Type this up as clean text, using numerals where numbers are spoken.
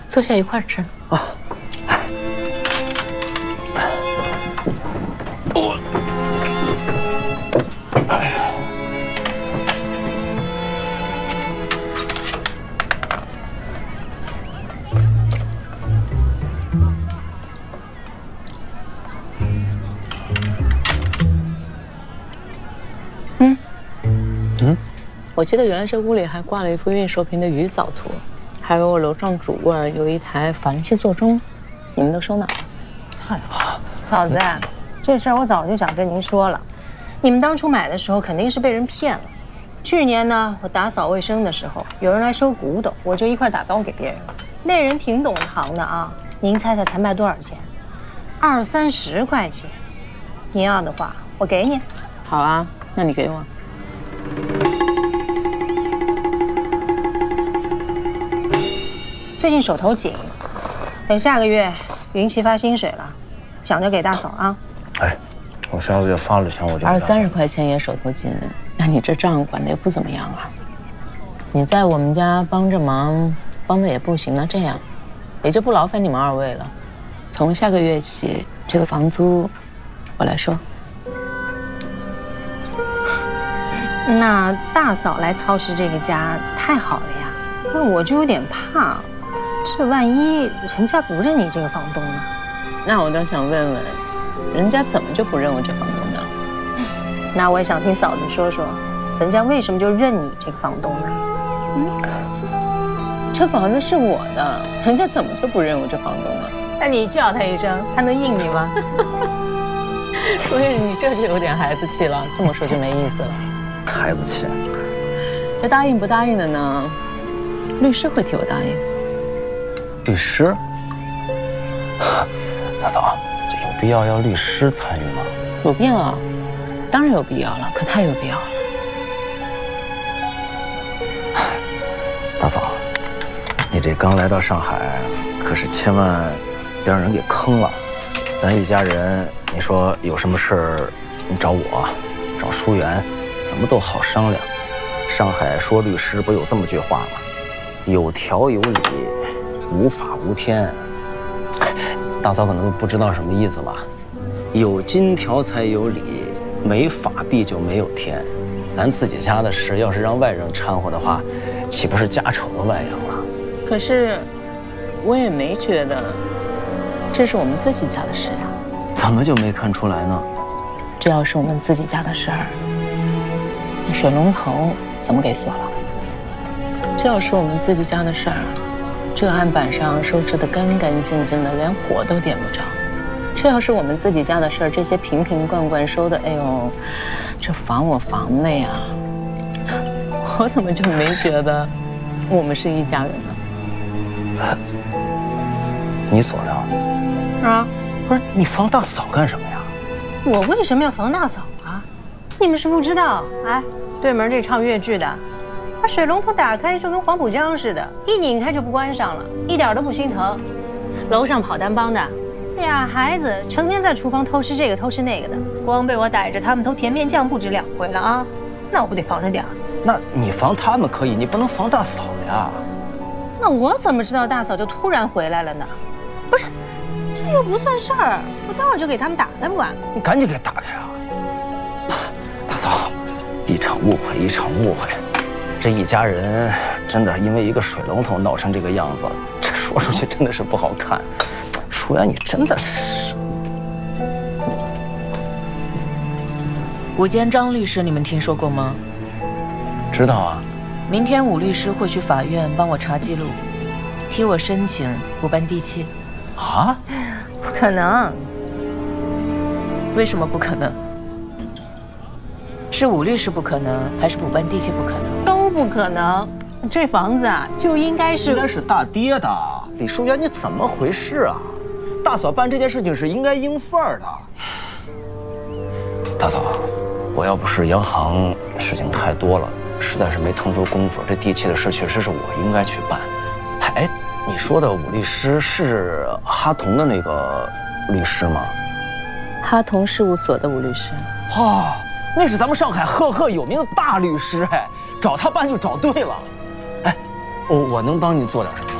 坐下一块儿吃。 啊。哎呀。 我记得原来这屋里还挂了一幅运寿瓶的雨扫图，还有我楼上主卧有一台法兰西座钟，你们都收哪儿？ 哎呀，嫂子，这事儿我早就想跟您说了，你们当初买的时候肯定是被人骗了。去年呢，我打扫卫生的时候，有人来收古董，我就一块打包给别人了。那人挺懂行的啊，您猜猜才卖多少钱？20、30块钱。你要的话，我给你。 好啊，那你给我。 最近手头紧，等下个月云奇发薪水了，想着给大嫂啊。 哎，我下个月发了钱我就。20、 30块钱也手头紧，那你这账管得也不怎么样啊。你在我们家帮着忙，帮的也不行，那这样，也就不劳烦你们2位了。从下个月起，这个房租我来收。 那大嫂来操持这个家太好了呀，那我就有点怕。这万一人家不认你这个房东呢？ 那我倒想问问，人家怎么就不认我这房东呢？ 那我也想听嫂子说说，人家为什么就认你这个房东呢？ 这房子是我的，人家怎么就不认我这房东呢？ 那你叫他一声，他能应你吗？ 所以你这是有点孩子气了，这么说就没意思了。 孩子气， 这答应不答应的呢？律师会替我答应。 律师？大嫂，这有必要律师参与吗？ 有必要啊，当然有必要了，可太有必要了。 大嫂，你这刚来到上海，可是千万别让人给坑了。咱一家人，你说有什么事儿，你找我，找舒媛，怎么都好商量。上海说律师不有这么句话吗？有条有理，无法无天。大嫂可能不知道什么意思吧？有金条才有理，没法币就没有天。咱自己家的事，要是让外人掺和的话，岂不是家丑的外扬了？ 可是，我也没觉得这是我们自己家的事呀。 怎么就没看出来呢？ 这要是我们自己家的事儿，那水龙头怎么给锁了？这要是我们自己家的事儿，这案板上收拾得干干净净的，连火都点不着。这要是我们自己家的事儿，这些瓶瓶罐罐收的，哎呦，这防我防的呀！我怎么就没觉得我们是一家人呢？ 你锁的？ 啊， 不是你防大嫂干什么呀？ 我为什么要防大嫂啊？你们是不知道，哎，对门这唱越剧的，把水龙头打开就跟黄浦江似的，一拧开就不关上了，一点都不心疼。楼上跑单帮的，俩孩子成天在厨房偷吃这个偷吃那个的，光被我逮着，他们偷甜面酱不止2回了啊！那我不得防着点儿？ 那你防他们可以，你不能防大嫂呀。 那我怎么知道大嫂就突然回来了呢？不是，这又不算事儿，我到就给他们打开不完？ 你赶紧给打开啊！大嫂，一场误会一场误会，这一家人真的因为一个水龙头闹成这个样子，这说出去真的是不好看。舒媛，你真的是。 伍建章律师，你们听说过吗？ 知道啊。 明天伍律师会去法院帮我查记录，替我申请补办地契。 啊？ 不可能！ 为什么不可能？是伍律师不可能，还是补办地契不可能？ 都不可能。这房子啊，就应该是大爹的。李淑媛，你怎么回事啊？大嫂办这件事情是应该应份儿的。大嫂，我要不是央行事情太多了，实在是没腾出功夫，这地契的事确实是我应该去办。哎，你说的伍律师是哈同的那个律师吗？ 哈同事务所的伍律师。 哦，那是咱们上海赫赫有名的大律师，哎，找他办就找对了。哎，我能帮你做点什么？